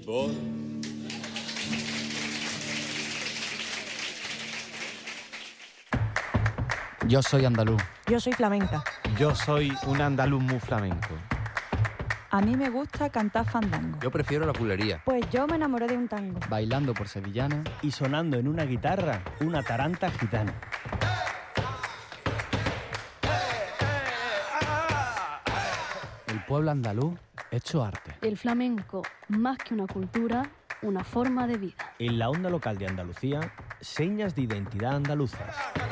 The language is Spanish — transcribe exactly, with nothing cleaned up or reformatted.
fútbol. Yo soy andaluz. Yo soy flamenca. Yo soy un andaluz muy flamenco. A mí me gusta cantar fandango. Yo prefiero la culería. Pues yo me enamoré de un tango. Bailando por sevillana. Y sonando en una guitarra una taranta gitana. El pueblo andaluz hecho arte. El flamenco, más que una cultura, una forma de vida. En la onda local de Andalucía, señas de identidad andaluzas.